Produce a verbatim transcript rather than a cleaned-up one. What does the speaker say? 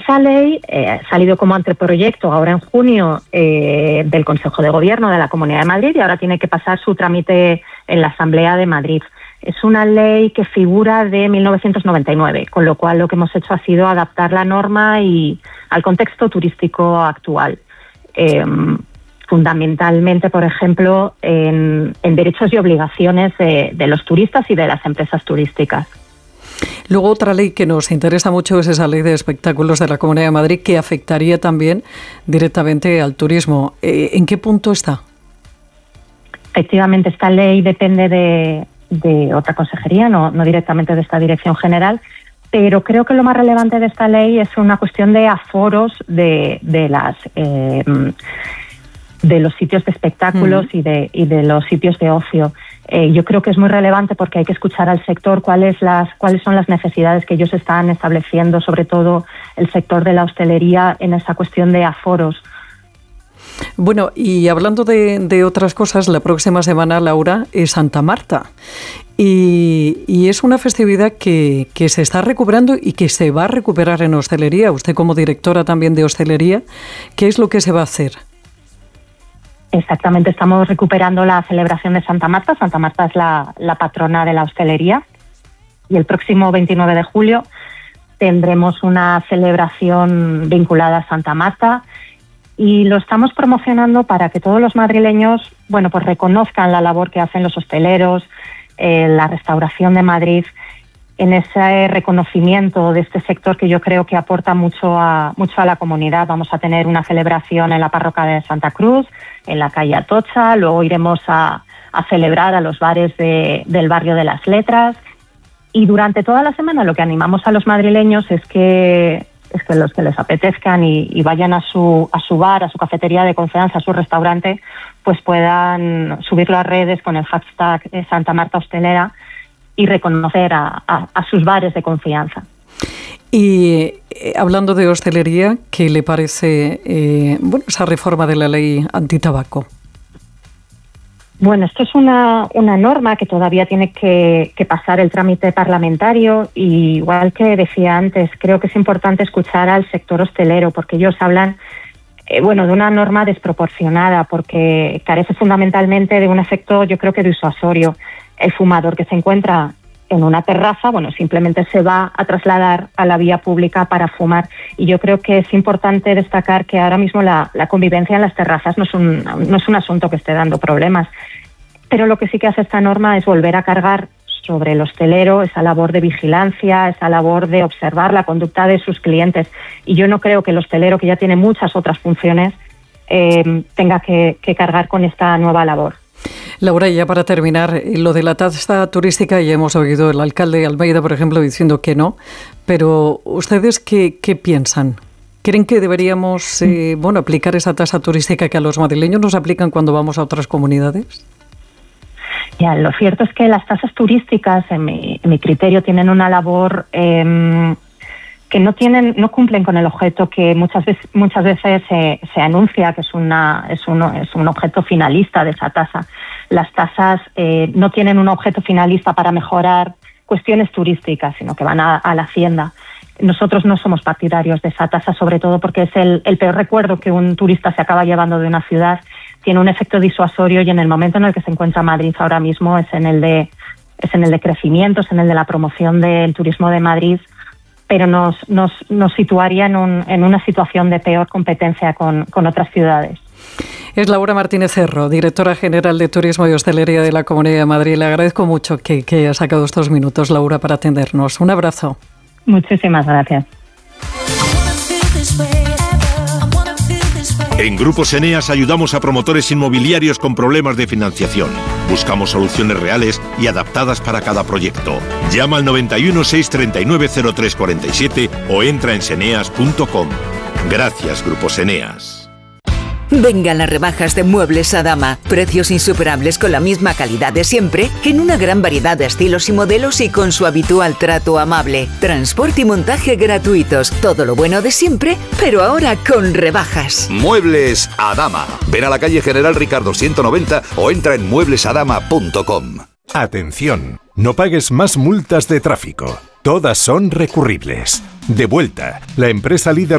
esa ley eh, ha salido como anteproyecto ahora en junio eh, del Consejo de Gobierno de la Comunidad de Madrid y ahora tiene que pasar su trámite en la Asamblea de Madrid. Es una ley que figura de mil novecientos noventa y nueve, con lo cual lo que hemos hecho ha sido adaptar la norma y al contexto turístico actual. Eh, fundamentalmente, por ejemplo, en, en derechos y obligaciones de, de los turistas y de las empresas turísticas. Luego, otra ley que nos interesa mucho es esa ley de espectáculos de la Comunidad de Madrid, que afectaría también directamente al turismo. Eh, ¿En qué punto está? Efectivamente, esta ley depende de, de otra consejería, no, no directamente de esta Dirección General, pero creo que lo más relevante de esta ley es una cuestión de aforos de, de las... Eh, de los sitios de espectáculos mm. y, de, y de los sitios de ocio. Eh, yo creo que es muy relevante porque hay que escuchar al sector cuáles, las, cuáles son las necesidades que ellos están estableciendo, sobre todo el sector de la hostelería en esa cuestión de aforos. Bueno, y hablando de, de otras cosas, la próxima semana, Laura, es Santa Marta. Y, y es una festividad que, que se está recuperando y que se va a recuperar en hostelería. Usted, como directora también de hostelería, ¿qué es lo que se va a hacer? Exactamente, estamos recuperando la celebración de Santa Marta. Santa Marta es la, la patrona de la hostelería y el próximo veintinueve de julio tendremos una celebración vinculada a Santa Marta y lo estamos promocionando para que todos los madrileños, bueno, pues reconozcan la labor que hacen los hosteleros, eh, la restauración de Madrid, en ese reconocimiento de este sector que yo creo que aporta mucho a, mucho a la comunidad. Vamos a tener una celebración en la parroquia de Santa Cruz, en la calle Atocha, luego iremos a, a celebrar a los bares de, del barrio de las Letras y durante toda la semana lo que animamos a los madrileños es que, es que los que les apetezcan y, y vayan a su, a su bar, a su cafetería de confianza, a su restaurante, pues puedan subirlo a redes con el hashtag Santa Marta Hostelera y reconocer a, a, a sus bares de confianza. Y eh, hablando de hostelería, ¿qué le parece eh, bueno, esa reforma de la ley antitabaco? Bueno, esto es una, una norma que todavía tiene que, que pasar el trámite parlamentario y igual que decía antes, creo que es importante escuchar al sector hostelero porque ellos hablan eh, bueno, de una norma desproporcionada porque carece fundamentalmente de un efecto, yo creo que disuasorio. El fumador que se encuentra en una terraza, bueno, simplemente se va a trasladar a la vía pública para fumar. Y yo creo que es importante destacar que ahora mismo la, la convivencia en las terrazas no es, un, no es un asunto que esté dando problemas. Pero lo que sí que hace esta norma es volver a cargar sobre el hostelero esa labor de vigilancia, esa labor de observar la conducta de sus clientes. Y yo no creo que el hostelero, que ya tiene muchas otras funciones, eh, tenga que, que cargar con esta nueva labor. Laura, ya para terminar, lo de la tasa turística, ya hemos oído el alcalde de Almeida, por ejemplo, diciendo que no, pero ¿ustedes qué, qué piensan? ¿Creen que deberíamos eh, bueno, aplicar esa tasa turística que a los madrileños nos aplican cuando vamos a otras comunidades? Ya, lo cierto es que las tasas turísticas, en mi, en mi criterio, tienen una labor eh, que no tienen, no cumplen con el objeto que muchas veces, muchas veces se, se anuncia que es una, es uno, es un objeto finalista de esa tasa. Las tasas eh, no tienen un objeto finalista para mejorar cuestiones turísticas, sino que van a, a la hacienda. Nosotros no somos partidarios de esa tasa, sobre todo porque es el, el peor recuerdo que un turista se acaba llevando de una ciudad. Tiene un efecto disuasorio y en el momento en el que se encuentra Madrid ahora mismo es en el de, es en el de crecimiento, es en el de la promoción del turismo de Madrid, pero nos, nos, nos situaría en, un, en una situación de peor competencia con, con otras ciudades. Es Laura Martínez Cerro, directora general de Turismo y Hostelería de la Comunidad de Madrid. Le agradezco mucho que, que haya sacado estos minutos, Laura, para atendernos. Un abrazo. Muchísimas gracias. En Grupos Eneas ayudamos a promotores inmobiliarios con problemas de financiación. Buscamos soluciones reales y adaptadas para cada proyecto. Llama al noventa y uno, seiscientos treinta y nueve, cero tres cuarenta y siete o entra en seneas punto com. Gracias, Grupos Eneas. Vengan las rebajas de Muebles Adama. Precios insuperables con la misma calidad de siempre, en una gran variedad de estilos y modelos y con su habitual trato amable. Transporte y montaje gratuitos. Todo lo bueno de siempre, pero ahora con rebajas. Muebles Adama. Ven a la calle General Ricardo ciento noventa o entra en muebles adama punto com. Atención, no pagues más multas de tráfico. Todas son recurribles. De vuelta, la empresa líder